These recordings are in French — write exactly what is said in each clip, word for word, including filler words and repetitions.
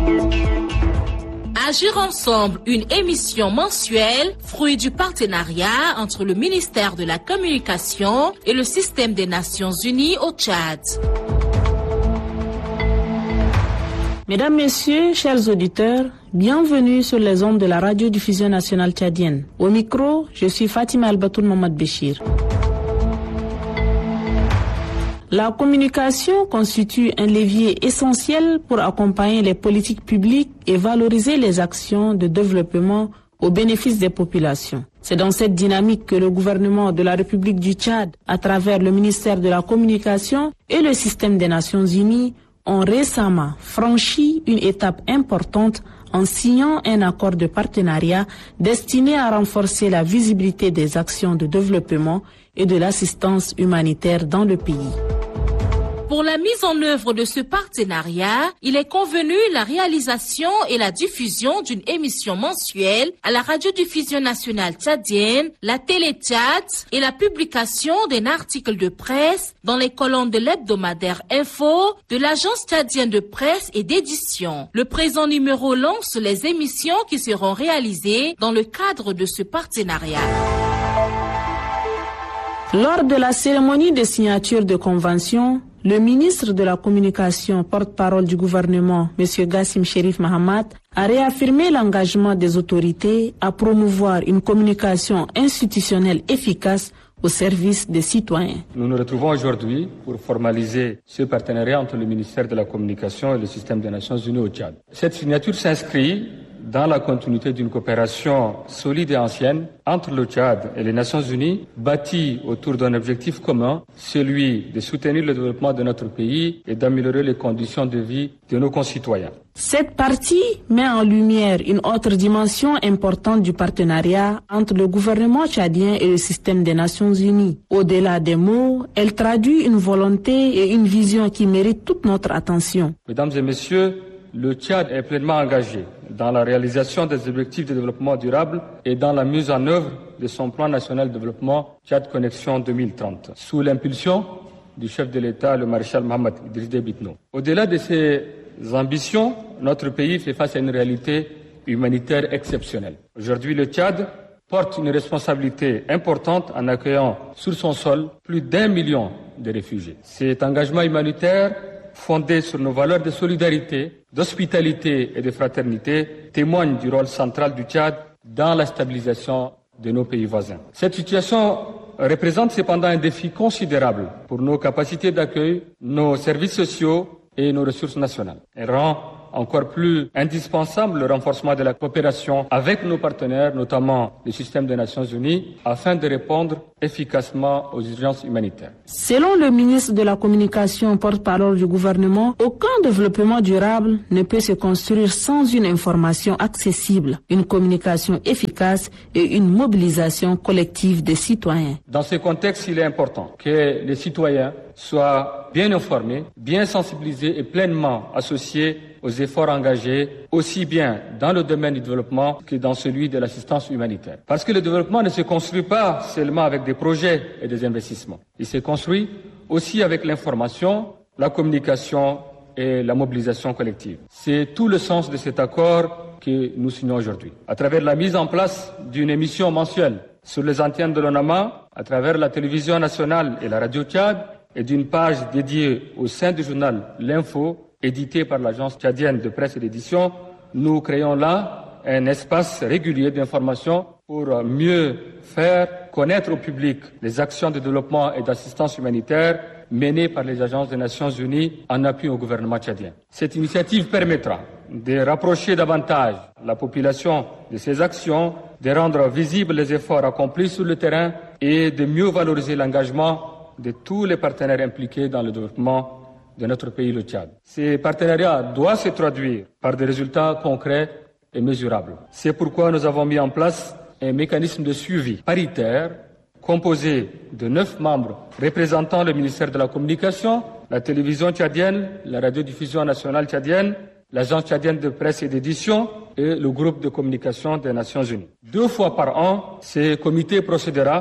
Agir ensemble, une émission mensuelle, fruit du partenariat entre le ministère de la Communication et le système des Nations Unies au Tchad. Mesdames, Messieurs, chers auditeurs, bienvenue sur les ondes de la radiodiffusion nationale tchadienne. Au micro, je suis Fatima Albatoul Mamad Béchir. La communication constitue un levier essentiel pour accompagner les politiques publiques et valoriser les actions de développement au bénéfice des populations. C'est dans cette dynamique que le gouvernement de la République du Tchad, à travers le ministère de la Communication et le système des Nations Unies, ont récemment franchi une étape importante en signant un accord de partenariat destiné à renforcer la visibilité des actions de développement et de l'assistance humanitaire dans le pays. Pour la mise en œuvre de ce partenariat, il est convenu la réalisation et la diffusion d'une émission mensuelle à la radiodiffusion nationale tchadienne, la Télé Tchad et la publication d'un article de presse dans les colonnes de l'hebdomadaire Info de l'agence tchadienne de presse et d'édition. Le présent numéro lance les émissions qui seront réalisées dans le cadre de ce partenariat. Lors de la cérémonie de signature de convention, le ministre de la Communication, porte-parole du gouvernement, M. Gassim Cherif Mahamat, a réaffirmé l'engagement des autorités à promouvoir une communication institutionnelle efficace au service des citoyens. Nous nous retrouvons aujourd'hui pour formaliser ce partenariat entre le ministère de la Communication et le système des Nations Unies au Tchad. Cette signature s'inscrit dans la continuité d'une coopération solide et ancienne entre le Tchad et les Nations Unies, bâtie autour d'un objectif commun, celui de soutenir le développement de notre pays et d'améliorer les conditions de vie de nos concitoyens. Cette partie met en lumière une autre dimension importante du partenariat entre le gouvernement tchadien et le système des Nations Unies. Au-delà des mots, elle traduit une volonté et une vision qui méritent toute notre attention. Mesdames et messieurs, le Tchad est pleinement engagé dans la réalisation des objectifs de développement durable et dans la mise en œuvre de son plan national de développement Tchad Connexion deux mille trente, sous l'impulsion du chef de l'État, le maréchal Mohamed Idriss Déby Itno. Au-delà de ces ambitions, notre pays fait face à une réalité humanitaire exceptionnelle. Aujourd'hui, le Tchad porte une responsabilité importante en accueillant sur son sol plus d'un million de réfugiés. Cet engagement humanitaire, fondé sur nos valeurs de solidarité, d'hospitalité et de fraternité, témoigne du rôle central du Tchad dans la stabilisation de nos pays voisins. Cette situation représente cependant un défi considérable pour nos capacités d'accueil, nos services sociaux et nos ressources nationales. Elle rend encore plus indispensable le renforcement de la coopération avec nos partenaires, notamment le système des Nations Unies, afin de répondre efficacement aux urgences humanitaires. Selon le ministre de la Communication, porte-parole du gouvernement, aucun développement durable ne peut se construire sans une information accessible, une communication efficace et une mobilisation collective des citoyens. Dans ce contexte, il est important que les citoyens soient bien informés, bien sensibilisés et pleinement associés aux efforts engagés, aussi bien dans le domaine du développement que dans celui de l'assistance humanitaire. Parce que le développement ne se construit pas seulement avec des projets et des investissements. Il se construit aussi avec l'information, la communication et la mobilisation collective. C'est tout le sens de cet accord que nous signons aujourd'hui. À travers la mise en place d'une émission mensuelle sur les antennes de l'ONAMA, à travers la télévision nationale et la radio Tchad, et d'une page dédiée au sein du journal L'Info, édité par l'agence tchadienne de presse et d'édition, nous créons là un espace régulier d'information pour mieux faire connaître au public les actions de développement et d'assistance humanitaire menées par les agences des Nations Unies en appui au gouvernement tchadien. Cette initiative permettra de rapprocher davantage la population de ces actions, de rendre visibles les efforts accomplis sur le terrain et de mieux valoriser l'engagement de tous les partenaires impliqués dans le développement de notre pays, le Tchad. Ces partenariats doivent se traduire par des résultats concrets et mesurables. C'est pourquoi nous avons mis en place un mécanisme de suivi paritaire composé de neuf membres représentant le ministère de la Communication, la télévision tchadienne, la radiodiffusion nationale tchadienne, l'agence tchadienne de presse et d'édition et le groupe de communication des Nations Unies. Deux fois par an, ce comité procédera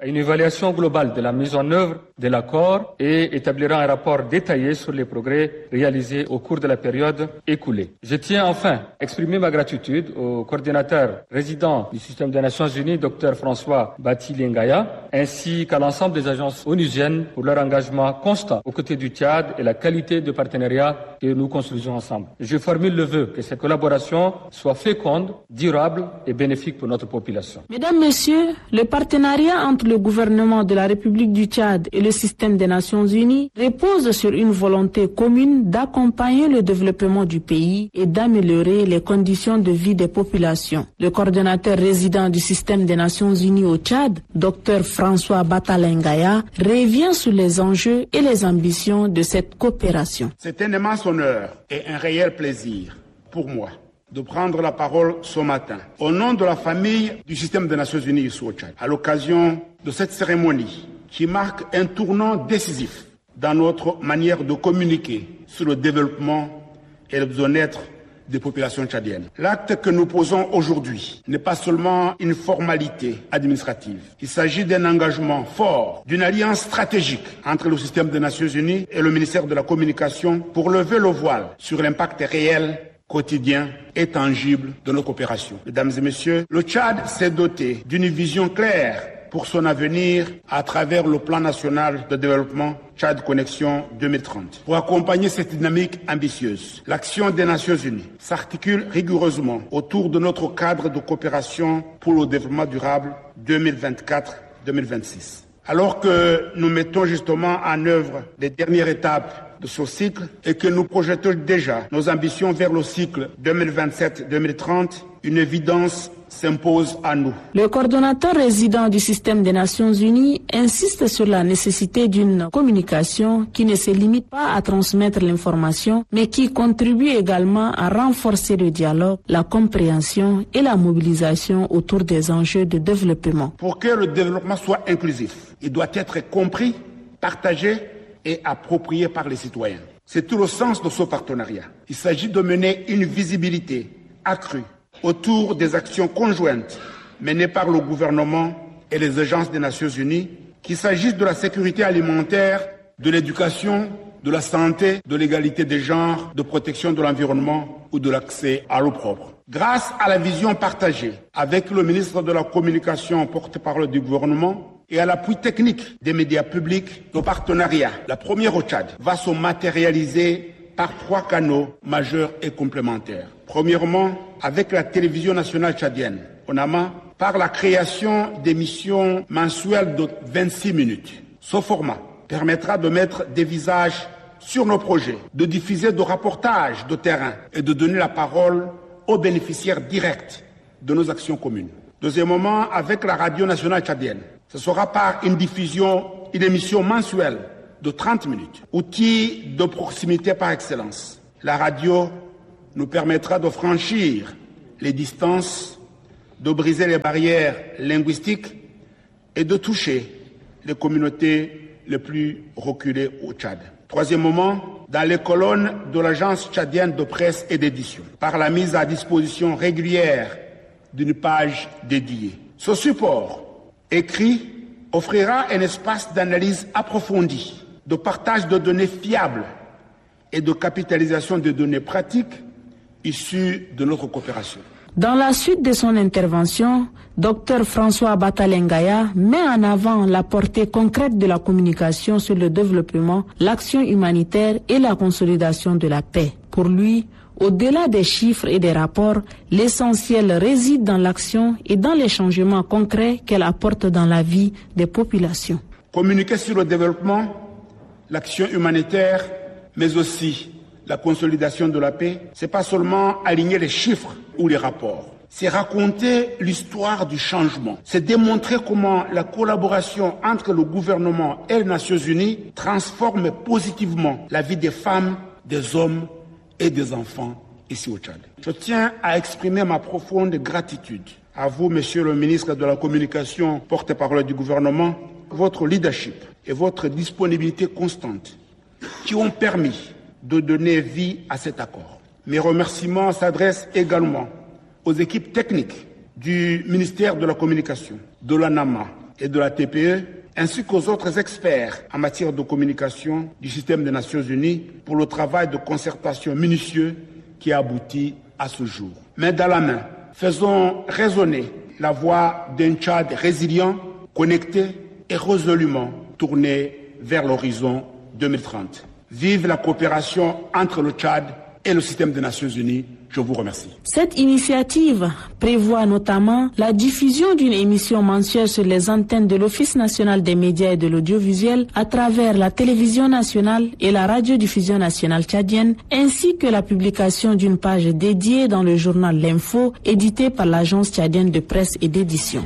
à une évaluation globale de la mise en œuvre de l'accord et établira un rapport détaillé sur les progrès réalisés au cours de la période écoulée. Je tiens enfin à exprimer ma gratitude au coordinateur résident du système des Nations Unies, Dr François Bathily-Ngaya, ainsi qu'à l'ensemble des agences onusiennes pour leur engagement constant aux côtés du Tchad et la qualité de partenariat que nous construisons ensemble. Je formule le vœu que cette collaboration soit féconde, durable et bénéfique pour notre population. Mesdames, Messieurs, le partenariat entre le gouvernement de la République du Tchad et le système des Nations Unies repose sur une volonté commune d'accompagner le développement du pays et d'améliorer les conditions de vie des populations. Le coordonnateur résident du système des Nations Unies au Tchad, Dr François Bathily-Ngaya, revient sur les enjeux et les ambitions de cette coopération. C'est un immense honneur et un réel plaisir pour moi de prendre la parole ce matin au nom de la famille du système des Nations Unies ici au Tchad, à l'occasion de cette cérémonie qui marque un tournant décisif dans notre manière de communiquer sur le développement et le bien-être des populations tchadiennes. L'acte que nous posons aujourd'hui n'est pas seulement une formalité administrative. Il s'agit d'un engagement fort, d'une alliance stratégique entre le système des Nations Unies et le ministère de la Communication pour lever le voile sur l'impact réel, quotidien et tangible de nos coopérations. Mesdames et messieurs, le Tchad s'est doté d'une vision claire pour son avenir à travers le plan national de développement Tchad Connexion deux mille trente. Pour accompagner cette dynamique ambitieuse, l'action des Nations Unies s'articule rigoureusement autour de notre cadre de coopération pour le développement durable deux mille vingt-quatre deux mille vingt-six. Alors que nous mettons justement en œuvre les dernières étapes de ce cycle et que nous projetons déjà nos ambitions vers le cycle deux mille vingt-sept deux mille trente, une évidence s'impose à nous. Le coordonnateur résident du système des Nations Unies insiste sur la nécessité d'une communication qui ne se limite pas à transmettre l'information, mais qui contribue également à renforcer le dialogue, la compréhension et la mobilisation autour des enjeux de développement. Pour que le développement soit inclusif, il doit être compris, partagé et approprié par les citoyens. C'est tout le sens de ce partenariat. Il s'agit de mener une visibilité accrue autour des actions conjointes menées par le gouvernement et les agences des Nations Unies, qu'il s'agisse de la sécurité alimentaire, de l'éducation, de la santé, de l'égalité des genres, de protection de l'environnement ou de l'accès à l'eau propre. Grâce à la vision partagée avec le ministre de la Communication, porte-parole du gouvernement, et à l'appui technique des médias publics, le partenariat, la première au Tchad, va se matérialiser par trois canaux majeurs et complémentaires. Premièrement, avec la télévision nationale tchadienne, O N A M A, par la création d'émissions mensuelles de vingt-six minutes. Ce format permettra de mettre des visages sur nos projets, de diffuser des reportages de terrain et de donner la parole aux bénéficiaires directs de nos actions communes. Deuxièmement, avec la radio nationale tchadienne, ce sera par une diffusion, une émission mensuelle de trente minutes, outil de proximité par excellence. La radio nous permettra de franchir les distances, de briser les barrières linguistiques et de toucher les communautés les plus reculées au Tchad. Troisièmement, dans les colonnes de l'Agence tchadienne de presse et d'édition, par la mise à disposition régulière d'une page dédiée. Ce support écrit offrira un espace d'analyse approfondie, de partage de données fiables et de capitalisation de données pratiques issues de notre coopération. Dans la suite de son intervention, Dr François Bathily-Ngaya met en avant la portée concrète de la communication sur le développement, l'action humanitaire et la consolidation de la paix. Pour lui, au-delà des chiffres et des rapports, l'essentiel réside dans l'action et dans les changements concrets qu'elle apporte dans la vie des populations. Communiquer sur le développement, l'action humanitaire, mais aussi la consolidation de la paix, c'est pas seulement aligner les chiffres ou les rapports. C'est raconter l'histoire du changement. C'est démontrer comment la collaboration entre le gouvernement et les Nations Unies transforme positivement la vie des femmes, des hommes et des enfants ici au Tchad. Je tiens à exprimer ma profonde gratitude à vous, Monsieur le ministre de la Communication, porte-parole du gouvernement, votre leadership et votre disponibilité constante qui ont permis de donner vie à cet accord. Mes remerciements s'adressent également aux équipes techniques du ministère de la Communication, de l'A N A M A, et de la T P E, ainsi qu'aux autres experts en matière de communication du système des Nations Unies pour le travail de concertation minutieux qui a abouti à ce jour. Main dans la main, faisons résonner la voix d'un Tchad résilient, connecté et résolument tourné vers l'horizon deux mille trente. Vive la coopération entre le Tchad et le système des Nations Unies. Je vous remercie. Cette initiative prévoit notamment la diffusion d'une émission mensuelle sur les antennes de l'Office national des médias et de l'audiovisuel à travers la télévision nationale et la radiodiffusion nationale tchadienne, ainsi que la publication d'une page dédiée dans le journal L'Info, édité par l'agence tchadienne de presse et d'édition.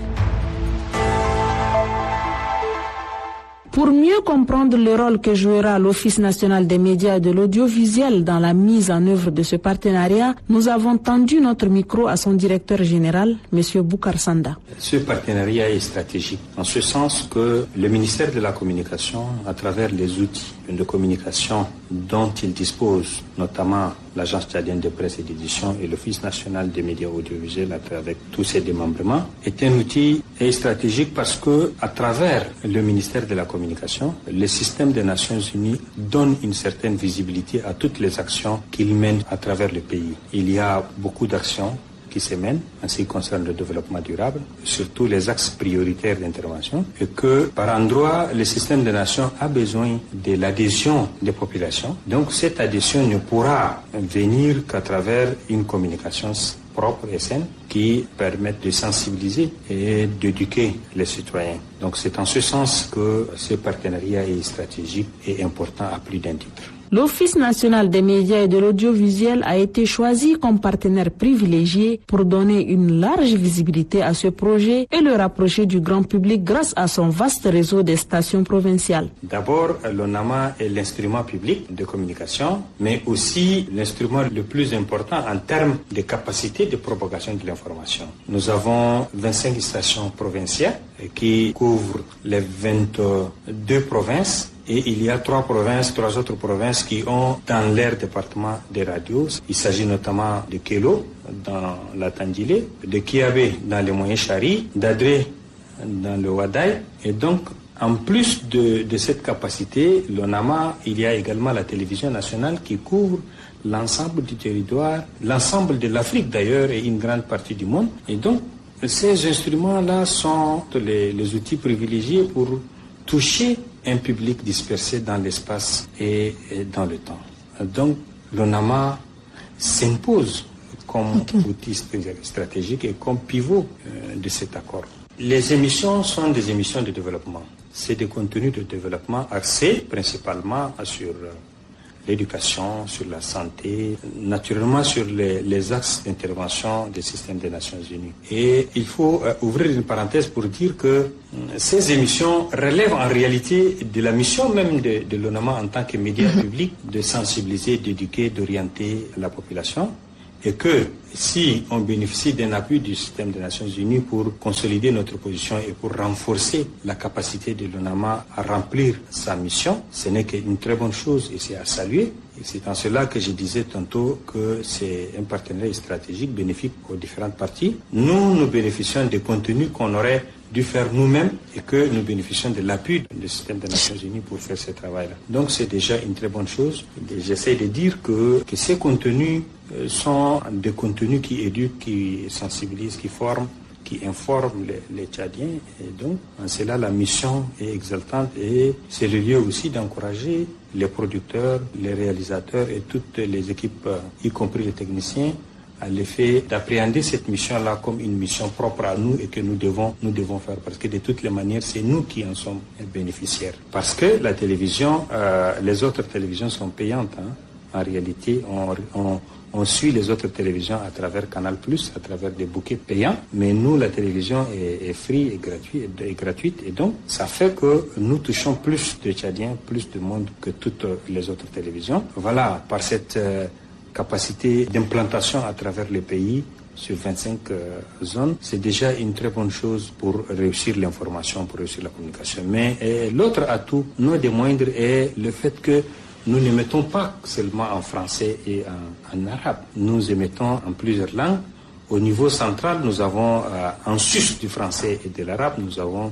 Pour mieux comprendre le rôle que jouera l'Office national des médias et de l'audiovisuel dans la mise en œuvre de ce partenariat, nous avons tendu notre micro à son directeur général, M. Boukar Sanda. Ce partenariat est stratégique en ce sens que le ministère de la Communication, à travers les outils de communication dont il dispose, notamment l'Agence tchadienne de presse et d'édition et l'Office national des médias audiovisuels avec tous ses démembrements, est un outil stratégique parce que, à travers le ministère de la Communication, le système des Nations Unies donne une certaine visibilité à toutes les actions qu'il mène à travers le pays. Il y a beaucoup d'actions qui se mènent en ce qui concerne le développement durable, surtout les axes prioritaires d'intervention, et que par endroit, le système des nations a besoin de l'adhésion des populations. Donc cette adhésion ne pourra venir qu'à travers une communication propre et saine qui permette de sensibiliser et d'éduquer les citoyens. Donc c'est en ce sens que ce partenariat est stratégique et important à plus d'un titre. L'Office national des médias et de l'audiovisuel a été choisi comme partenaire privilégié pour donner une large visibilité à ce projet et le rapprocher du grand public grâce à son vaste réseau des stations provinciales. D'abord, l'ONAMA est l'instrument public de communication, mais aussi l'instrument le plus important en termes de capacité de propagation de l'information. Nous avons vingt-cinq stations provinciales qui couvrent les vingt-deux provinces. Et il y a trois provinces, trois autres provinces qui ont dans leur département des radios. Il s'agit notamment de Kélo, dans la Tandjilé, de Kiabé, dans le Moyen Chari, d'Adré, dans le Wadaï. Et donc, en plus de, de cette capacité, l'ONAMA, il y a également la télévision nationale qui couvre l'ensemble du territoire, l'ensemble de l'Afrique d'ailleurs et une grande partie du monde. Et donc, ces instruments-là sont les, les outils privilégiés pour toucher un public dispersé dans l'espace et, et dans le temps. Donc, l'ONAMA s'impose comme okay. outil stratégique et comme pivot euh, de cet accord. Les émissions sont des émissions de développement. C'est des contenus de développement axés principalement sur euh, l'éducation, sur la santé, naturellement sur les, les axes d'intervention des systèmes des Nations Unies. Et il faut euh, ouvrir une parenthèse pour dire que euh, ces émissions relèvent en réalité de la mission même de, de l'ONAMA en tant que média public de sensibiliser, d'éduquer, d'orienter la population. Et que si on bénéficie d'un appui du système des Nations Unies pour consolider notre position et pour renforcer la capacité de l'ONAMA à remplir sa mission, ce n'est qu'une très bonne chose et c'est à saluer. Et c'est en cela que je disais tantôt que c'est un partenariat stratégique bénéfique aux différentes parties. Nous, nous bénéficions des contenus qu'on aurait dû faire nous-mêmes et que nous bénéficions de l'appui du système des Nations Unies pour faire ce travail-là. Donc c'est déjà une très bonne chose. J'essaie de dire que, que ces contenus sont des contenus qui éduquent, qui sensibilisent, qui forment, qui informent les, les Tchadiens. Et donc, en cela, la mission est exaltante et c'est le lieu aussi d'encourager les producteurs, les réalisateurs et toutes les équipes, y compris les techniciens, à l'effet d'appréhender cette mission-là comme une mission propre à nous et que nous devons, nous devons faire. Parce que de toutes les manières, c'est nous qui en sommes bénéficiaires. Parce que la télévision, euh, les autres télévisions sont payantes. Hein. En réalité, on, on, on suit les autres télévisions à travers Canal plus, à travers des bouquets payants. Mais nous, la télévision est, est free et gratuite, et gratuite. Et donc, ça fait que nous touchons plus de Tchadiens, plus de monde que toutes les autres télévisions. Voilà, par cette... Euh, capacité d'implantation à travers le pays sur vingt-cinq euh, zones, c'est déjà une très bonne chose pour réussir l'information, pour réussir la communication. Mais euh, l'autre atout, non des moindres, est le fait que nous ne mettons pas seulement en français et en, en arabe. Nous émettons en plusieurs langues. Au niveau central, nous avons, euh, en sus du français et de l'arabe, nous avons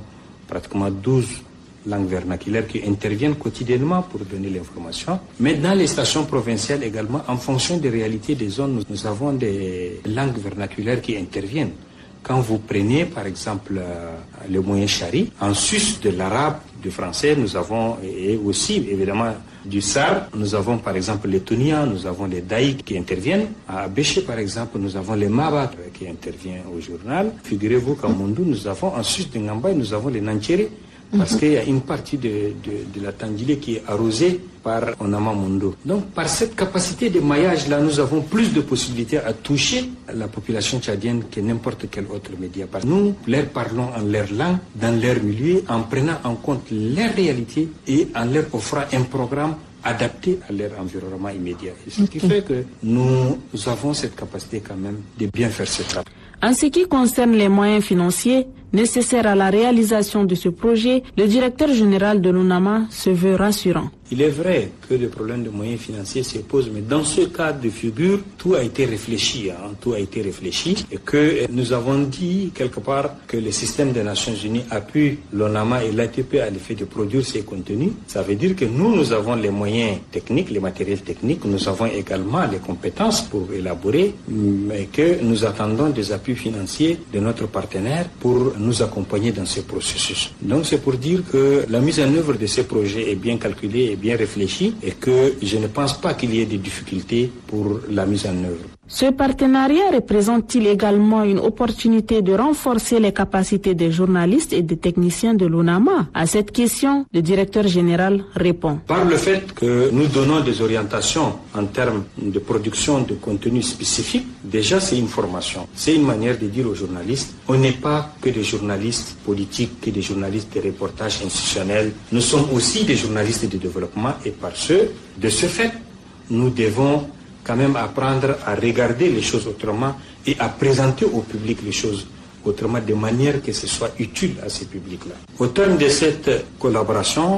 pratiquement douze langues vernaculaires qui interviennent quotidiennement pour donner l'information. Mais dans les stations provinciales également, en fonction des réalités des zones, nous avons des langues vernaculaires qui interviennent. Quand vous prenez par exemple euh, le moyen chari, en sus de l'arabe, du français, nous avons et aussi évidemment du sar, nous avons par exemple les Tunia, nous avons les Daïk qui interviennent. À Béché par exemple, nous avons les Maba qui interviennent au journal. Figurez-vous qu'à Mondou, nous avons en sus de Ngambay, nous avons les Nanchere. Parce qu'il y a une partie de, de, de la Tandjilé qui est arrosée par Onama Mundo. Donc, par cette capacité de maillage-là, nous avons plus de possibilités à toucher la population tchadienne que n'importe quel autre média. Parce que nous leur parlons en leur langue, dans leur milieu, en prenant en compte leur réalité et en leur offrant un programme adapté à leur environnement immédiat. Et ce qui fait que nous avons cette capacité quand même de bien faire ce travail. En ce qui concerne les moyens financiers nécessaires à la réalisation de ce projet, le directeur général de l'UNAMA se veut rassurant. Il est vrai que le problème de moyens financiers se pose, mais dans ce cas de figure, tout a été réfléchi, hein, tout a été réfléchi, et que nous avons dit quelque part que le système des Nations Unies appuie l'UNAMA et l'A T P à l'effet de produire ces contenus. Ça veut dire que nous, nous avons les moyens techniques, les matériels techniques, nous avons également les compétences pour élaborer, mais que nous attendons des appuis financiers de notre partenaire pour nous accompagner dans ce processus. Donc c'est pour dire que la mise en œuvre de ces projets est bien calculée, bien réfléchi et que je ne pense pas qu'il y ait de difficultés pour la mise en œuvre. Ce partenariat représente-t-il également une opportunité de renforcer les capacités des journalistes et des techniciens de l'UNAMA? À cette question, le directeur général répond. Par le fait que nous donnons des orientations en termes de production de contenu spécifique, déjà c'est une formation. C'est une manière de dire aux journalistes, on n'est pas que des journalistes politiques, que des journalistes de reportages institutionnels. Nous sommes aussi des journalistes de développement et par ce, de ce fait, nous devons quand même apprendre à regarder les choses autrement et à présenter au public les choses autrement de manière que ce soit utile à ces publics-là. Au terme de cette collaboration,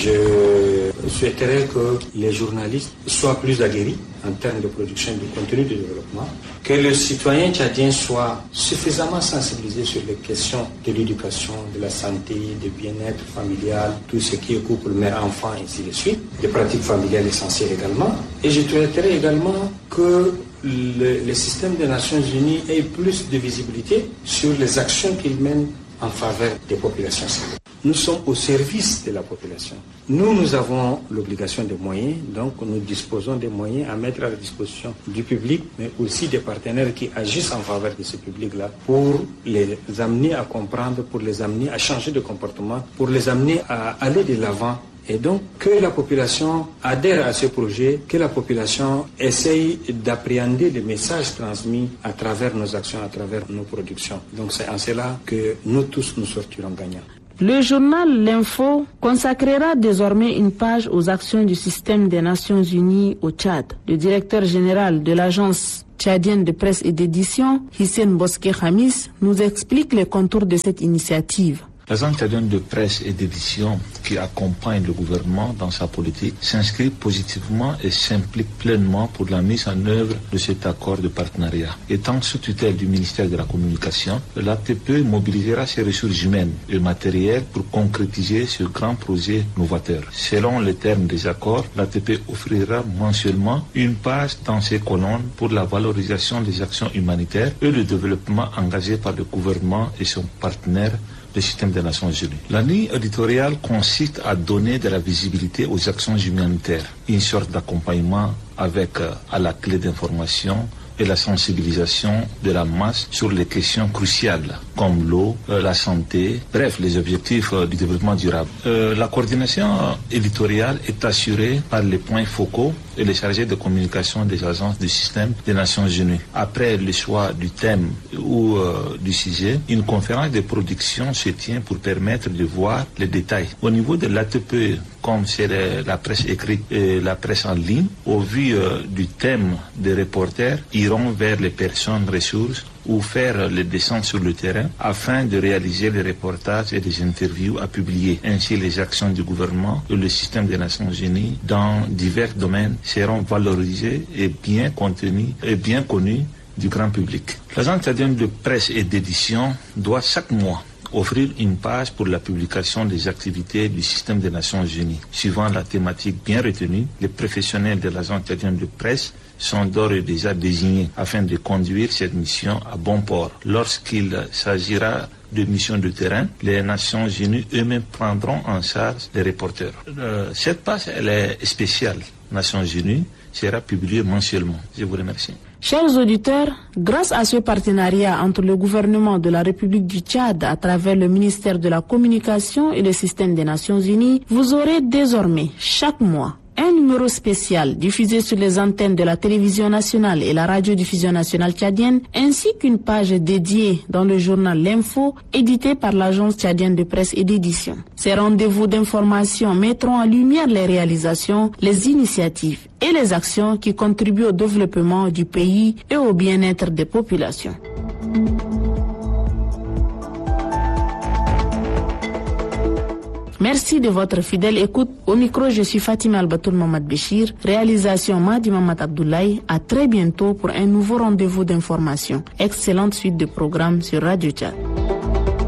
je souhaiterais que les journalistes soient plus aguerris en termes de production de contenu de développement, que le citoyen tchadien soit suffisamment sensibilisé sur les questions de l'éducation, de la santé, du bien-être familial, tout ce qui est couple, mère-enfant, et ainsi de suite, des pratiques familiales essentielles également. Et je souhaiterais également que le, le système des Nations Unies ait plus de visibilité sur les actions qu'il mène en faveur des populations civiles. Nous sommes au service de la population. Nous, nous avons l'obligation de moyens, donc nous disposons des moyens à mettre à la disposition du public, mais aussi des partenaires qui agissent en faveur de ce public-là pour les amener à comprendre, pour les amener à changer de comportement, pour les amener à aller de l'avant. Et donc, que la population adhère à ce projet, que la population essaye d'appréhender les messages transmis à travers nos actions, à travers nos productions. Donc, c'est en cela que nous tous nous sortirons gagnants. Le journal L'Info consacrera désormais une page aux actions du système des Nations Unies au Tchad. Le directeur général de l'agence tchadienne de presse et d'édition, Hissène Bosquet Khamis, nous explique les contours de cette initiative. L'agence tchadienne de presse et d'édition qui accompagne le gouvernement dans sa politique s'inscrit positivement et s'implique pleinement pour la mise en œuvre de cet accord de partenariat. Étant sous tutelle du ministère de la Communication, l'A T P mobilisera ses ressources humaines et matérielles pour concrétiser ce grand projet novateur. Selon les termes des accords, l'A T P offrira mensuellement une page dans ses colonnes pour la valorisation des actions humanitaires et le développement engagé par le gouvernement et son partenaire, le système des Nations Unies. La ligne éditoriale consiste à donner de la visibilité aux actions humanitaires, une sorte d'accompagnement avec euh, à la clé d'information et la sensibilisation de la masse sur les questions cruciales comme l'eau, euh, la santé, bref, les objectifs euh, du développement durable. Euh, la coordination éditoriale est assurée par les points focaux et les chargés de communication des agences du système des Nations Unies. Après le choix du thème ou euh, du sujet, une conférence de production se tient pour permettre de voir les détails. Au niveau de l'A T P, comme c'est la presse écrite et la presse en ligne, au vu euh, du thème des reporters, iront vers les personnes ressources ou faire les descentes sur le terrain afin de réaliser les reportages et des interviews à publier. Ainsi, les actions du gouvernement et le système des Nations Unies dans divers domaines seront valorisées et bien contenues et bien connues du grand public. L'agence tchadienne de presse et d'édition doit chaque mois offrir une page pour la publication des activités du système des Nations Unies. Suivant la thématique bien retenue, les professionnels de l'agence tchadienne de presse sont d'ores et déjà désignés afin de conduire cette mission à bon port. Lorsqu'il s'agira de missions de terrain, les Nations Unies eux-mêmes prendront en charge les reporters. Euh, cette page, elle est spéciale. Nations Unies sera publiée mensuellement. Je vous remercie. Chers auditeurs, grâce à ce partenariat entre le gouvernement de la République du Tchad à travers le ministère de la Communication et le système des Nations Unies, vous aurez désormais chaque mois un numéro spécial diffusé sur les antennes de la télévision nationale et la radiodiffusion nationale tchadienne, ainsi qu'une page dédiée dans le journal L'Info, édité par l'agence tchadienne de presse et d'édition. Ces rendez-vous d'information mettront en lumière les réalisations, les initiatives et les actions qui contribuent au développement du pays et au bien-être des populations. Merci de votre fidèle écoute. Au micro, je suis Fatima Albatoul Mamad Béchir. Réalisation Madi Mamad Abdoulaye. À très bientôt pour un nouveau rendez-vous d'information. Excellente suite de programmes sur Radio Tchad.